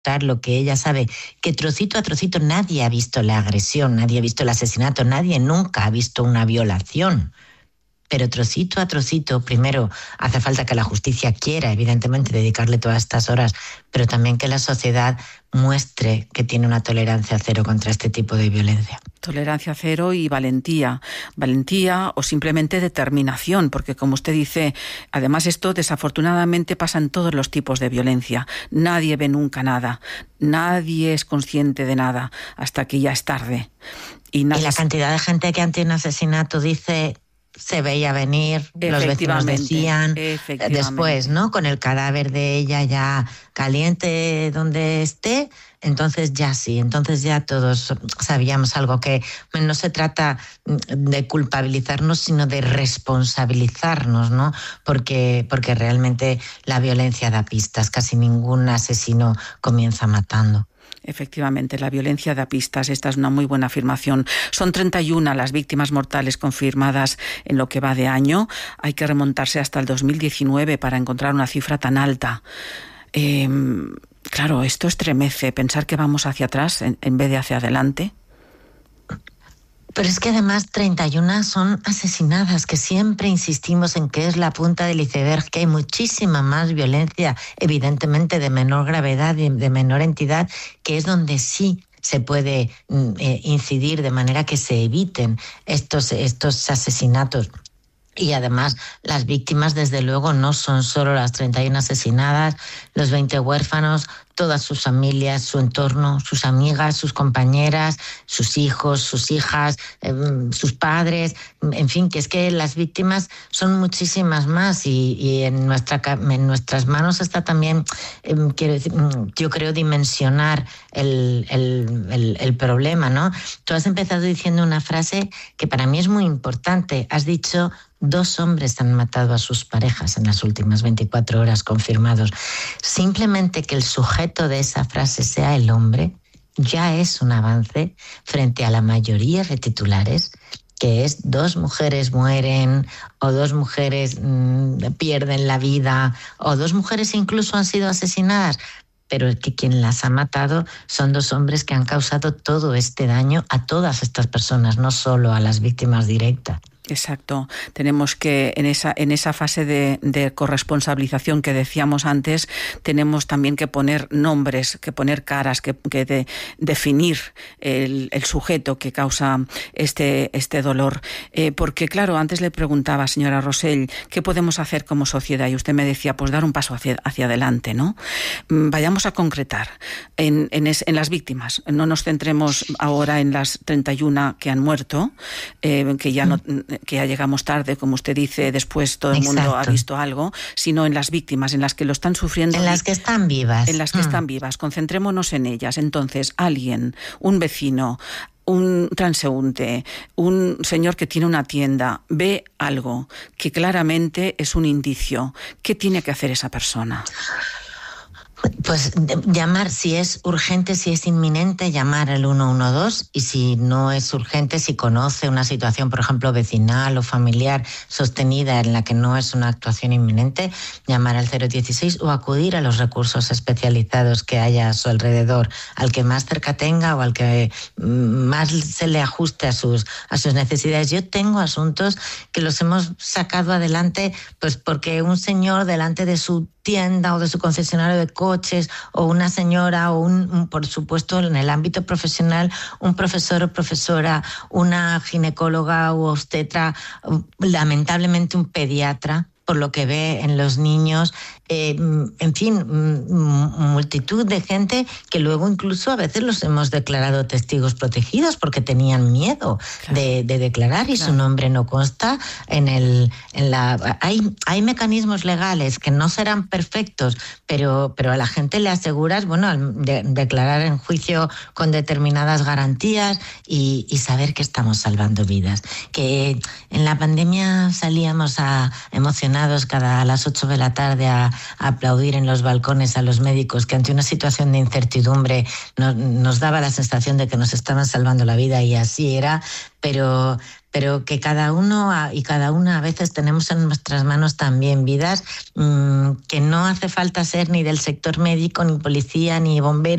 lo que ella sabe, que trocito a trocito nadie ha visto la agresión, nadie ha visto el asesinato, nadie nunca ha visto una violación. Pero trocito a trocito, primero hace falta que la justicia quiera, evidentemente, dedicarle todas estas horas, pero también que la sociedad muestre que tiene una tolerancia cero contra este tipo de violencia. Tolerancia cero y valentía. Valentía o simplemente determinación, porque como usted dice, además esto desafortunadamente pasa en todos los tipos de violencia. Nadie ve nunca nada, nadie es consciente de nada hasta que ya es tarde. Y la cantidad de gente que ante un asesinato dice... Se veía venir, los vecinos decían, después, ¿no? Con el cadáver de ella ya caliente donde esté, entonces ya sí, entonces ya todos sabíamos algo, que no se trata de culpabilizarnos, sino de responsabilizarnos, ¿no? Porque realmente la violencia da pistas, casi ningún asesino comienza matando. Efectivamente, la violencia da pistas. Esta es una muy buena afirmación. Son 31 las víctimas mortales confirmadas en lo que va de año. Hay que remontarse hasta el 2019 para encontrar una cifra tan alta. Claro, esto estremece, pensar que vamos hacia atrás en vez de hacia adelante. Pero es que además 31 son asesinadas, que siempre insistimos en que es la punta del iceberg, que hay muchísima más violencia, evidentemente de menor gravedad y de menor entidad, que es donde sí se puede incidir de manera que se eviten estos asesinatos. Y además las víctimas, desde luego, no son solo las 31 asesinadas, los 20 huérfanos, todas sus familias, su entorno, sus amigas, sus compañeras, sus hijos, sus hijas, sus padres, en fin, que es que las víctimas son muchísimas más y en nuestras manos está también, quiero decir, yo creo, dimensionar el problema, ¿no? Tú has empezado diciendo una frase que para mí es muy importante. Has dicho: 2 hombres han matado a sus parejas en las últimas 24 horas confirmados. Simplemente que el sujeto de esa frase sea el hombre ya es un avance frente a la mayoría de titulares, que es 2 mujeres mueren o 2 mujeres pierden la vida o 2 mujeres incluso han sido asesinadas. Pero es que quien las ha matado son 2 hombres que han causado todo este daño a todas estas personas, no solo a las víctimas directas. Exacto. Tenemos que, en esa fase de corresponsabilización que decíamos antes, tenemos también que poner nombres, que poner caras, que definir el sujeto que causa este dolor. Porque, claro, antes le preguntaba, señora Rosell, ¿qué podemos hacer como sociedad? Y usted me decía, pues dar un paso hacia adelante, ¿no? Vayamos a concretar en las víctimas. No nos centremos ahora en las 31 que han muerto, que ya llegamos tarde, como usted dice, después todo el mundo ha visto algo, sino en las víctimas, en las que lo están sufriendo. En las que están vivas. En las que están vivas. Concentrémonos en ellas. Entonces, alguien, un vecino, un transeúnte, un señor que tiene una tienda, ve algo que claramente es un indicio. ¿Qué tiene que hacer esa persona? Pues llamar, si es urgente, si es inminente, llamar al 112, y si no es urgente, si conoce una situación, por ejemplo, vecinal o familiar sostenida en la que no es una actuación inminente, llamar al 016 o acudir a los recursos especializados que haya a su alrededor, al que más cerca tenga o al que más se le ajuste a sus necesidades. Yo tengo asuntos que los hemos sacado adelante pues porque un señor delante de su tienda o de su concesionario de coches, o una señora, o por supuesto en el ámbito profesional, un profesor o profesora, una ginecóloga u obstetra, lamentablemente un pediatra, por lo que ve en los niños, en fin, multitud de gente que luego incluso a veces los hemos declarado testigos protegidos porque tenían miedo de declarar y su nombre no consta hay mecanismos legales que no serán perfectos, pero a la gente le aseguras, declarar en juicio con determinadas garantías y saber que estamos salvando vidas. Que en la pandemia salíamos emocionados a las 8 de la tarde a aplaudir en los balcones a los médicos que ante una situación de incertidumbre nos daba la sensación de que nos estaban salvando la vida, y así era, pero que cada uno y cada una a veces tenemos en nuestras manos también vidas, que no hace falta ser ni del sector médico, ni policía, ni bombero,